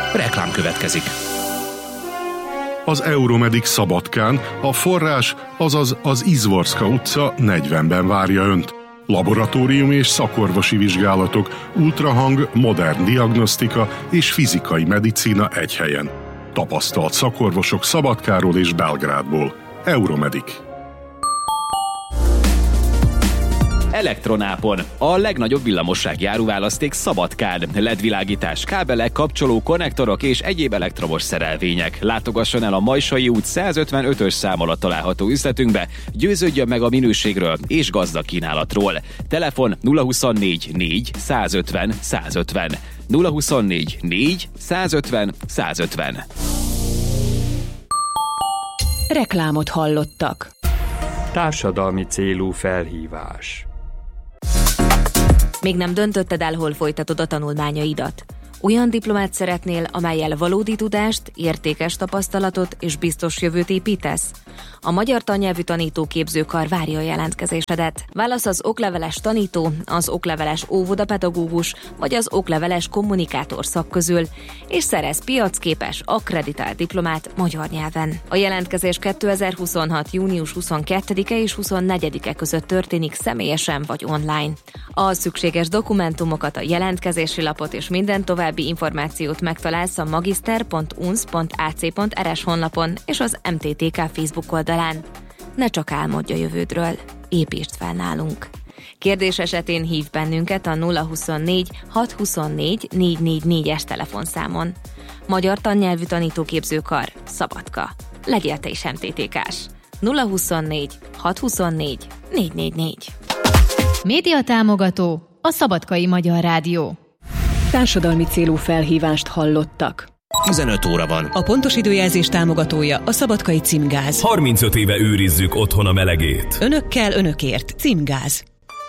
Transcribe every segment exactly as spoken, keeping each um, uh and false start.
Reklám következik. Az Euromedic Szabadkán a forrás, azaz az Izvorska utca negyvenben várja Önt. Laboratórium és szakorvosi vizsgálatok, ultrahang, modern diagnosztika és fizikai medicína egy helyen. Tapasztalt szakorvosok Szabadkáról és Belgrádból. Euromedic. Elektronápon. A legnagyobb villamossági áruválaszték Szabadkán. el é dé-világítás, kábelek, kapcsoló, konnektorok és egyéb elektromos szerelvények. Látogasson el a Majsai út százötvenötös szám alatt található üzletünkbe, győződjön meg a minőségről és gazdag kínálatról. Telefon nulla huszonnégy négy százötven százötven. nulla huszonnégy négy százötven százötven. Reklámot hallottak. Társadalmi célú felhívás. Még nem döntötted el, hol folytatod a tanulmányaidat? Olyan diplomát szeretnél, amellyel valódi tudást, értékes tapasztalatot és biztos jövőt építesz? A Magyar Tannyelvű Tanítóképzőkar várja a jelentkezésedet. Válasz az okleveles tanító, az okleveles óvodapedagógus vagy az okleveles kommunikátor szak közül, és szerez piacképes, akkreditált diplomát magyar nyelven. A jelentkezés kétezer-huszonhat. június huszonkettedike és huszonnegyedike között történik személyesen vagy online. A szükséges dokumentumokat, a jelentkezési lapot és minden további információt megtalálsz a magister pont u n s pont a c pont r s honlapon és az em té té ká Facebook oldalán. Ne csak álmodj a jövődről, építsd fel nálunk. Kérdés esetén hív bennünket a nulla huszonnégy hat huszonnégy négy négy négyes telefonszámon. Magyar Tannyelvű Tanítóképzőkar, Szabadka. Legyél te is em té té ká-s. nulla huszonnégy hat huszonnégy négy négy négy. Média támogató, a Szabadkai Magyar Rádió. Társadalmi célú felhívást hallottak. tizenöt óra van. A pontos időjelzés támogatója a Szabadkai Címgáz. harmincöt éve őrizzük otthon a melegét. Önökkel, önökért. Címgáz.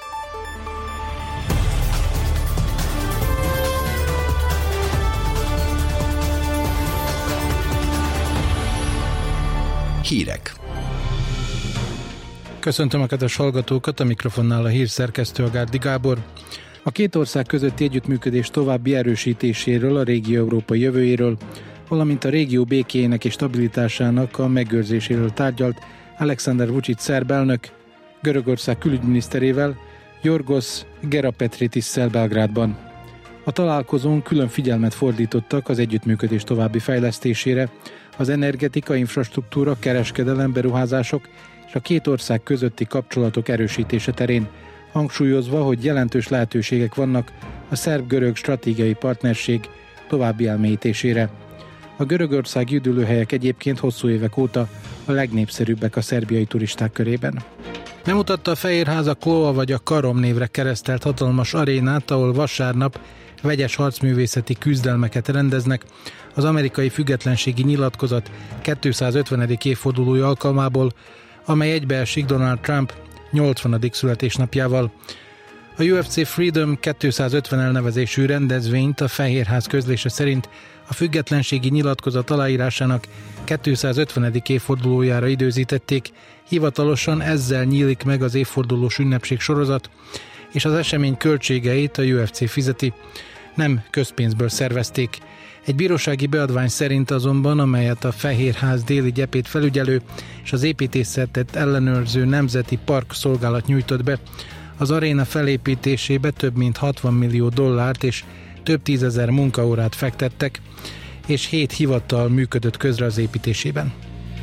Hírek. Köszöntöm a kedves hallgatókat, a mikrofonnál a hírszerkesztő, a Gárdi Gábor. A két ország közötti együttműködés további erősítéséről, a régió európai jövőjéről, valamint a régió békéjének és stabilitásának a megőrzéséről tárgyalt Alexander Vučić szerb elnök Görögország külügyminiszterével, Yorgos Gerapetrítisszel Belgrádban. A találkozón külön figyelmet fordítottak az együttműködés további fejlesztésére, az energetika, infrastruktúra, kereskedelem, beruházások és a két ország közötti kapcsolatok erősítése terén, hangsúlyozva, hogy jelentős lehetőségek vannak a szerb-görög stratégiai partnerség további elmélyítésére. A görögországi üdülőhelyek egyébként hosszú évek óta a legnépszerűbbek a szerbiai turisták körében. Bemutatta a Fehérház a Kloa vagy a Karom névre keresztelt hatalmas arénát, ahol vasárnap vegyes harcművészeti küzdelmeket rendeznek az amerikai függetlenségi nyilatkozat kétszázötvenedik évfordulója alkalmából, amely egybeesik Donald Trump nyolcvanadik születésnapjával. A u ef cé Freedom kétszázötven elnevezésű rendezvényt a Fehérház közlése szerint a függetlenségi nyilatkozat aláírásának kétszázötvenedik évfordulójára időzítették, hivatalosan ezzel nyílik meg az évfordulós ünnepség sorozat, és az esemény költségeit a u ef cé fizeti, nem közpénzből szervezték. Egy bírósági beadvány szerint azonban, amelyet a Fehérház déli gyepét felügyelő és az építészetet ellenőrző Nemzeti Park Szolgálat nyújtott be, az aréna felépítésébe több mint hatvan millió dollárt és több tízezer munkaórát fektettek, és hét hivatal működött közre az építésében.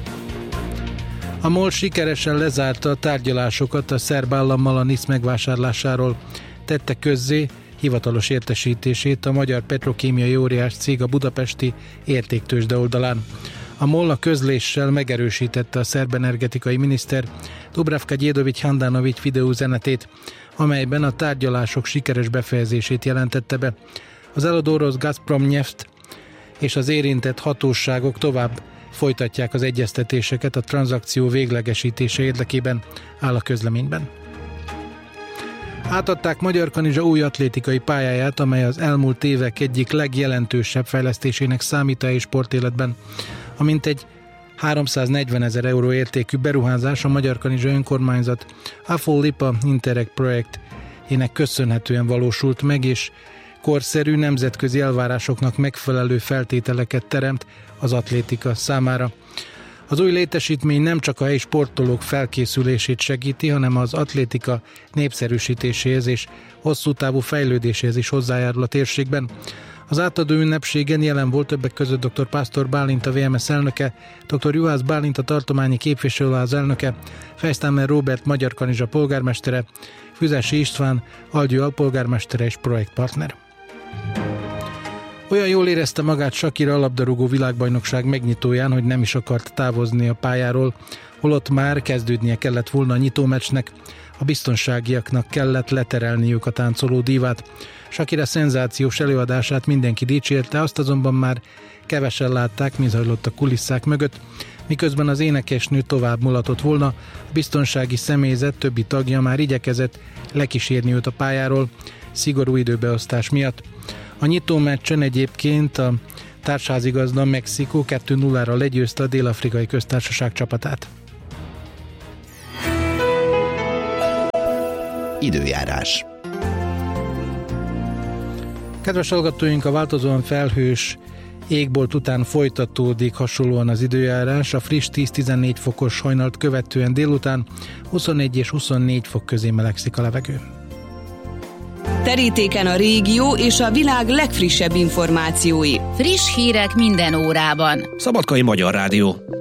A MOL sikeresen lezárta a tárgyalásokat a szerb állammal a NISZ megvásárlásáról, tette közzé hivatalos értesítését a magyar petrokémiai óriás cég a budapesti értéktőzsde oldalán. A MOL a közléssel megerősítette a szerb energetikai miniszter Dubravka Đedović Handanović videóüzenetét, amelyben a tárgyalások sikeres befejezését jelentette be. Az eladó orosz Gazprom Neft és az érintett hatóságok tovább folytatják az egyeztetéseket a tranzakció véglegesítése érdekében, áll a közleményben. Átadták Magyarkanizsa új atlétikai pályáját, amely az elmúlt évek egyik legjelentősebb fejlesztésének számít a sportéletben. A mintegy háromszáznegyvenezer euró értékű beruházás a Magyarkanizsa önkormányzat Afol Lipa Interreg projektjének köszönhetően valósult meg, és korszerű, nemzetközi elvárásoknak megfelelő feltételeket teremt az atlétika számára. Az új létesítmény nem csak a helyi sportolók felkészülését segíti, hanem az atlétika népszerűsítéséhez és hosszú távú fejlődéséhez is hozzájárul a térségben. Az átadó ünnepségen jelen volt többek között dr. Pásztor Bálint, a vé em es elnöke, dr. Juhász Bálint, a tartományi képviselőház elnöke, Fejsztámer Róbert Magyar Kanizsa polgármestere, Füzesi István Algyő alpolgármestere és projektpartner. Olyan jól érezte magát Shakira a labdarúgó világbajnokság megnyitóján, hogy nem is akart távozni a pályáról, holott már kezdődnie kellett volna a nyitómeccsnek, a biztonságiaknak kellett leterelniük a táncoló dívát. Shakira szenzációs előadását mindenki dicsérte, azt azonban már kevesen látták, mi zajlott a kulisszák mögött. Miközben az énekesnő tovább mulatott volna, a biztonsági személyzet többi tagja már igyekezett lekísérni őt a pályáról, szigorú időbeosztás miatt. A nyitó meccsen egyébként a társházigazda Mexikó kettő nullára legyőzte a Dél-Afrikai Köztársaság csapatát. Időjárás. Kedves hallgatóink, a változóan felhős égbolt után folytatódik hasonlóan az időjárás. A friss tíz-tizennégy fokos hajnalt követően délután huszonegy és huszonnégy fok közé melegszik a levegő. Terítéken a régió és a világ legfrissebb információi. Friss hírek minden órában. Szabadkai Magyar Rádió.